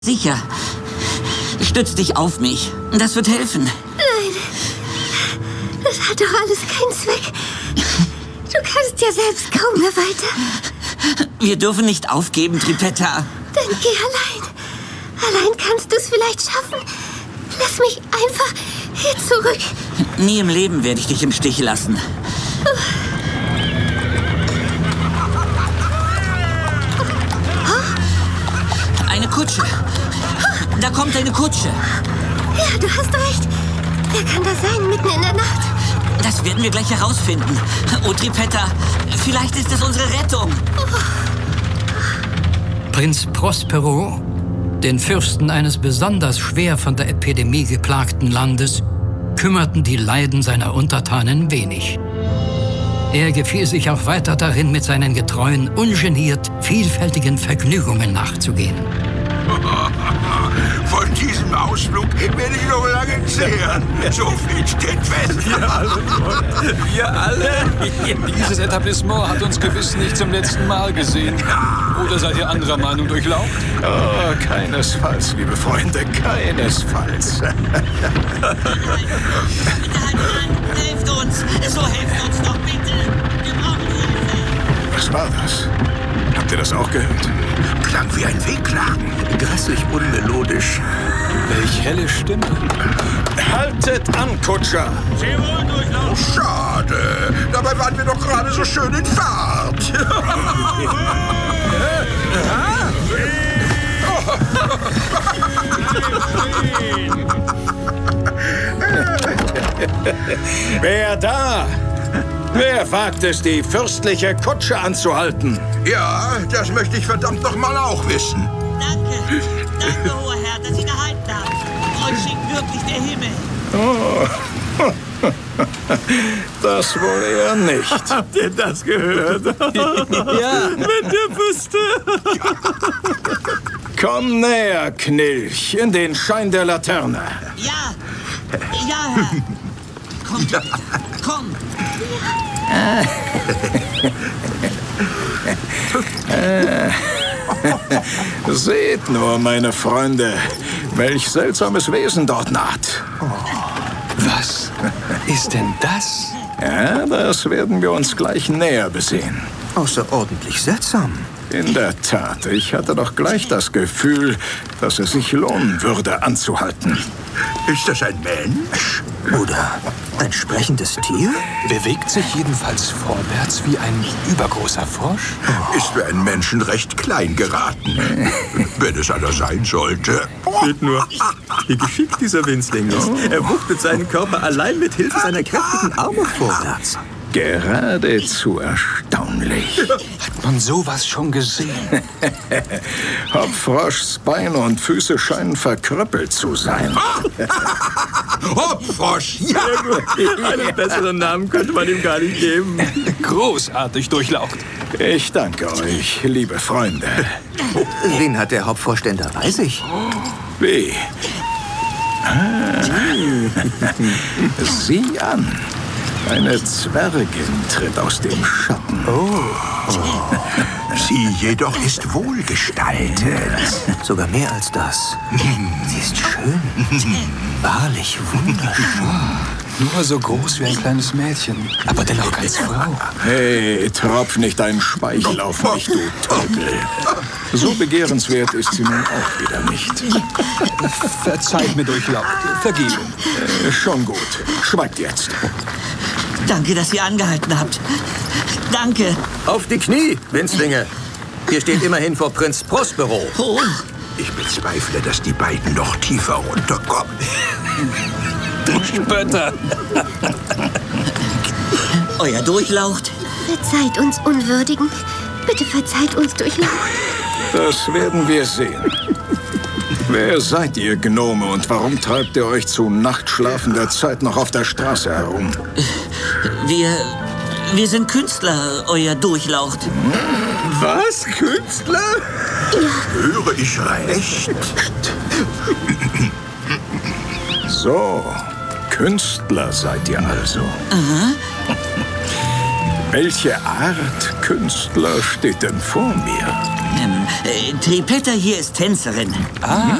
Sicher. Stütz dich auf mich. Das wird helfen. Nein. Das hat doch alles keinen Zweck. Du kannst ja selbst kaum mehr weiter. Wir dürfen nicht aufgeben, Trippetta. Dann geh allein. Allein kannst du es vielleicht schaffen. Lass mich einfach hier zurück. Nie im Leben werde ich dich im Stich lassen. Eine Kutsche. Da kommt eine Kutsche. Ja, du hast recht. Wer kann das sein, mitten in der Nacht? Das werden wir gleich herausfinden. Oh, Trippetta, vielleicht ist es unsere Rettung. Prinz Prospero, den Fürsten eines besonders schwer von der Epidemie geplagten Landes, kümmerten die Leiden seiner Untertanen wenig. Er gefiel sich auch weiter darin, mit seinen Getreuen ungeniert vielfältigen Vergnügungen nachzugehen. Von diesem Ausflug werde ich noch lange zehren. So viel steht fest. Wir alle? Dieses Etablissement hat uns gewiss nicht zum letzten Mal gesehen. Oder seid ihr anderer Meinung, Durchlaucht? Oh, keinesfalls, liebe Freunde, keinesfalls. Helft uns! So helft uns doch bitte! Wir brauchen Hilfe! Was war das? Habt ihr das auch gehört? Klang wie ein Wehklagen. Grässlich unmelodisch. Welch helle Stimme. Haltet an, Kutscher! Sehr wohl, Durchlaucht. Oh, schade. Dabei waren wir doch gerade so schön in Fahrt. Wer da? Wer wagt es, die fürstliche Kutsche anzuhalten? Ja, das möchte ich verdammt noch mal auch wissen. Danke. Danke, hoher Herr, dass Sie gehalten haben. Euch schickt wirklich der Himmel. Oh. Das wohl eher nicht. Habt ihr das gehört? Ja. Wenn der wüsste. Komm näher, Knilch, in den Schein der Laterne. Ja. Ja, Herr. Komm, komm. Seht nur, meine Freunde, welch seltsames Wesen dort naht. Was ist denn das? Ja, das werden wir uns gleich näher besehen. Außerordentlich seltsam. In der Tat, ich hatte doch gleich das Gefühl, dass es sich lohnen würde, anzuhalten. Ist das ein Mensch? Oder ein sprechendes Tier? Bewegt sich jedenfalls vorwärts wie ein übergroßer Frosch. Ist für einen Menschen recht klein geraten. Wenn es einer sein sollte. Seht nur, wie geschickt dieser Winzling ist. Er wuchtet seinen Körper allein mit Hilfe seiner kräftigen Arme vorwärts. Geradezu erstaunlich. Hat man sowas schon gesehen? Hopfroschs Beine und Füße scheinen verkrüppelt zu sein. Hopfrosch! Ja! Einen besseren Namen könnte man ihm gar nicht geben. Großartig, Durchlaucht. Ich danke euch, liebe Freunde. Wen hat der Hauptfrosch denn dabei sich? Wie? Sieh an. Eine Zwergin tritt aus dem Schatten. Sie jedoch ist wohlgestaltet. Sogar mehr als das. Sie ist schön. Wahrlich wunderschön. Nur so groß wie ein kleines Mädchen, aber dennoch als Frau. Hey, tropf nicht deinen Speichel auf mich, du Teufel. So begehrenswert ist sie nun auch wieder nicht. Verzeiht mir, Durchlaucht. Vergebung. Schon gut. Schweigt jetzt. Danke, dass ihr angehalten habt. Danke. Auf die Knie, Winzlinge. Ihr steht immerhin vor Prinz Prospero. Oh, Ich bezweifle, dass die beiden noch tiefer runterkommen. Spötter. euer Durchlaucht. Verzeiht uns Unwürdigen. Bitte verzeiht uns Durchlaucht. Das werden wir sehen. Wer seid ihr, Gnome, und warum treibt ihr euch zu nachtschlafender Zeit noch auf der Straße herum? Wir sind Künstler, euer Durchlaucht. Was? Künstler? Höre ich recht? So, Künstler seid ihr also. Welche Art Künstler steht denn vor mir? Tripletta hier ist Tänzerin.